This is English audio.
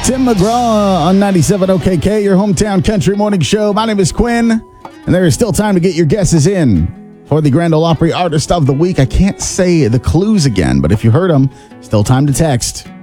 Tim McGraw on 97 OKK, your hometown country morning show. My name is Quinn, and there is still time to get your guesses in for the Grand Ole Opry Artist of the Week. I can't say the clues again, but if you heard them, still time to text.